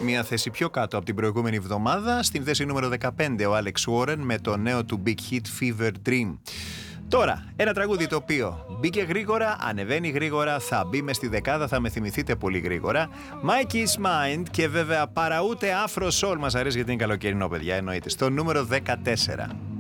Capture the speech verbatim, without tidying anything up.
μία θέση πιο κάτω από την προηγούμενη εβδομάδα. Στην θέση νούμερο δεκαπέντε ο Alex Warren με το νέο του Big Hit Fever Dream. Τώρα, ένα τραγούδι το οποίο μπήκε γρήγορα, ανεβαίνει γρήγορα, θα μπει μες στη δεκάδα, θα με θυμηθείτε πολύ γρήγορα. Mikey's Mind και βέβαια παρά ούτε Afro Soul μας αρέσει γιατί είναι καλοκαιρινό, παιδιά, εννοείται. Στο νούμερο δεκατέσσερα.